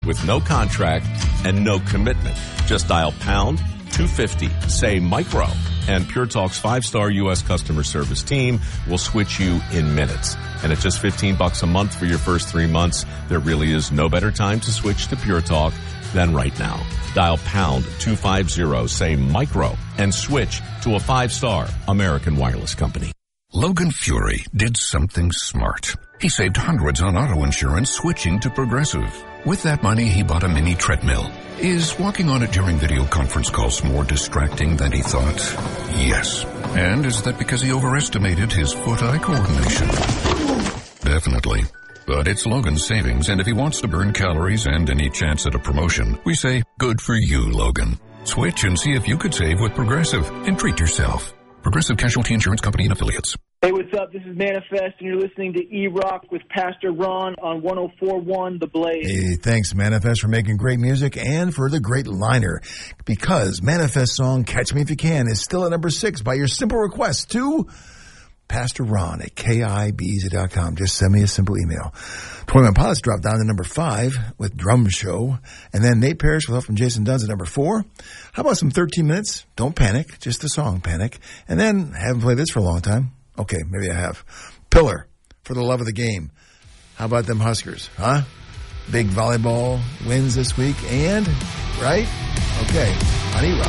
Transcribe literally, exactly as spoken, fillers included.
with no contract and no commitment. Just dial pound two fifty, say micro, and Pure Talk's five-star U S customer service team will switch you in minutes. And at just fifteen bucks a month for your first three months, there really is no better time to switch to Pure Talk than right now. Dial pound two fifty, say micro, and switch to a five-star American Wireless company. Logan Fury did something smart. He saved hundreds on auto insurance switching to Progressive. With that money, he bought a mini treadmill. Is walking on it during video conference calls more distracting than he thought? Yes. And is that because he overestimated his foot-eye coordination? Definitely. But it's Logan's savings, and if he wants to burn calories and any chance at a promotion, we say, good for you, Logan. Switch and see if you could save with Progressive and treat yourself. Progressive Casualty Insurance Company and Affiliates. Hey, what's up? This is Manifest, and you're listening to E-Rock with Pastor Ron on one oh four point one The Blaze. Hey, thanks, Manifest, for making great music and for the great liner. Because Manifest song, Catch Me If You Can, is still at number six by your simple request to Pastor Ron at K I B Z dot com. Just send me a simple email. twenty-one Pilots dropped down to number five with Drum Show. And then Nate Parrish with help from Jason Duns at number four. How about some thirteen minutes? Don't panic. Just the song, Panic. And then, haven't played this for a long time. Okay, maybe I have. Pillar, For the Love of the Game. How about them Huskers, huh? Big volleyball wins this week and, right? Okay, on E-Rock.